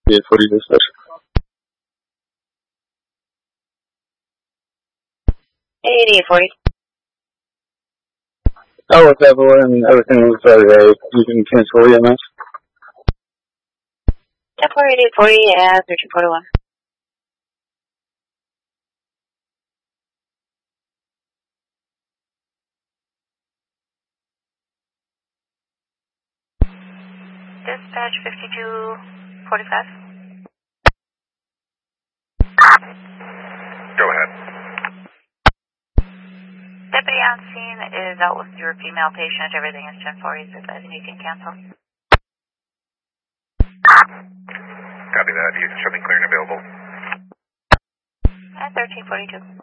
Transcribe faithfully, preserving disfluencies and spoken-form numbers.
eight forty-two, sir. eighty-eight forty. Oh, with Evelyn, everything was okay. You can cancel E M S. ten four eighty-eight forty at thirteen forty-one. Dispatch fifty-two forty-five. Go ahead. Deputy on scene is out with your female patient. Everything is ten forty, so I think you can cancel. Copy that. You can show me clear and available. At thirteen forty-two.